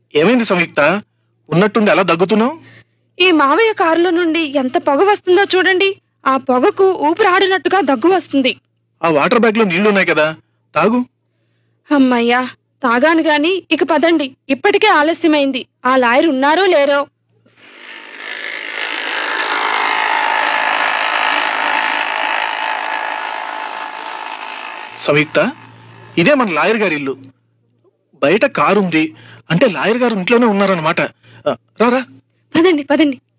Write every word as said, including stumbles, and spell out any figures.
ఏమైంది సంయుక్త? ఉన్నట్టుండి అలా దగ్గుతున్నావు? ఈ మావయ్య కారులో నుండి ఎంత పొగ వస్తుందో చూడండి. ఆ పొగకు ఊపిరాడినట్టుగా దగ్గు వస్తుంది. ఆ వాటర్ బ్యాగ్ లో నీళ్లున్నాయి కదా, తాగు. అమ్మయ్యా, తాగాను గాని ఇక పదండి, ఇప్పటికే ఆలస్యమైంది. ఆ లాయర్ ఉన్నారో లేరో. సంయుక్త, ఇదే మన లాయర్ గారి ఇల్లు. బయట కారు ఉంది అంటే లాయర్ గారు ఇంట్లోనే ఉన్నారన్నమాట. రారా. పదండి పదండి.